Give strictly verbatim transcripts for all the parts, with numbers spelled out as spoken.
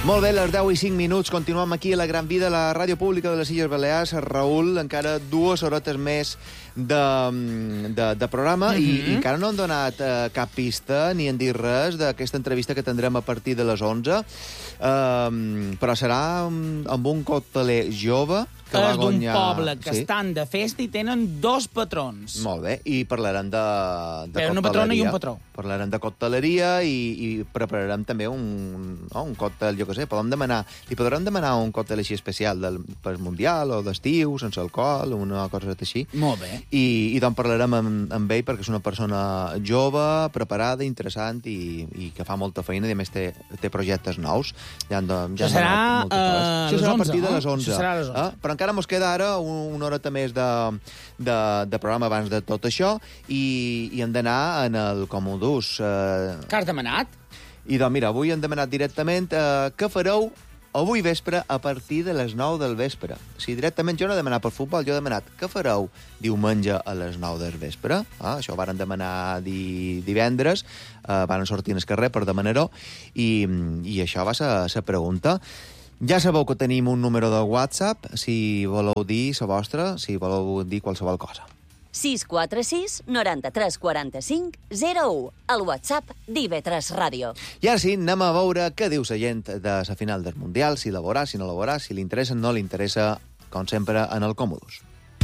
Molt bé, les deu i cinc minuts. Continuem aquí a la Gran Vida, a la ràdio pública de les Illes Balears. Raül, encara dues horetes més de, de, de programa mm -hmm. i, i encara no han donat uh, cap pista ni han dit res d'aquesta entrevista que tindrem a partir de les onze. Uh, però serà amb un cocteler jove que va és d'un guanyar... poble que sí? estan de festa i tenen dos patrons. Molt bé, i parlarem de, de Però una patrona i un patró. Parlarem de cocteleria i, i prepararem també un, oh, un còctel, jo què sé, podem demanar, li podrem demanar un còctel així especial del, per mundial o d'estiu, sense alcohol, una cosa així. Molt bé. I, i doncs parlarem amb, amb ell perquè és una persona jove, preparada, interessant i, i que fa molta feina i a més té, té projectes nous. Ja han, ja Això serà uh, a les onze, a partir de les onze. Això serà a les onze. Eh? Però encara mos queda ara una horeta més de, de, de programa abans de tot això i, i hem d'anar en el Comodús. Eh... Que has demanat? I doncs mira, avui hem demanat directament eh, què fareu avui vespre a partir de les nou del vespre. O sigui, directament jo no he demanat per futbol, jo he demanat què fareu diumenge a les nou del vespre. Ah, això ho varen demanar di, divendres, eh, van sortir en el carrer per demanar-ho i, i això va ser la pregunta. Ja sabeu que tenim un número de WhatsApp, si voleu dir la vostra, si voleu dir qualsevol cosa. sis quatre sis, noranta-tres quaranta-cinc, zero u. El WhatsApp d'I V tres Ràdio. I ara sí, anem a veure què diu la gent de la final del Mundial, si la veurà, si no la veurà, si li interessa o no li interessa, com sempre, en el Comodús.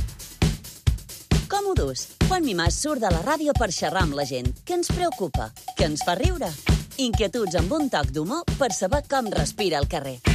Comodús. Juan Mimàs surt de la ràdio per xerrar amb la gent. Què ens preocupa? Què ens fa riure? Inquietuds amb un toc d'humor per saber com respira el carrer.